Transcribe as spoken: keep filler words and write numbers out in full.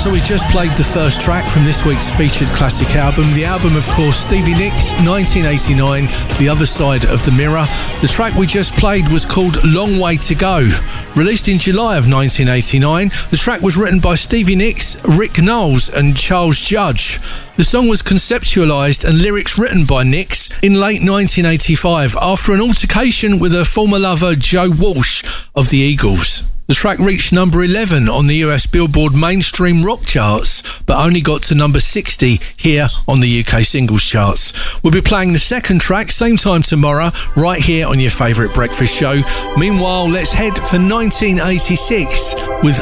So we just played the first track from this week's featured classic album. The album, of course, Stevie Nicks, nineteen eighty-nine, The Other Side of the Mirror. The track we just played was called Long Way to Go. Released in July of nineteen eighty-nine, the track was written by Stevie Nicks, Rick Knowles and Charles Judge. The song was conceptualised and lyrics written by Nicks in late nineteen eighty-five after an altercation with her former lover Joe Walsh of the Eagles. The track reached number eleven on the U S Billboard mainstream rock charts, but only got to number sixty here on the U K singles charts. We'll be playing the second track same time tomorrow, right here on your favourite breakfast show. Meanwhile, let's head for nineteen eighty-six with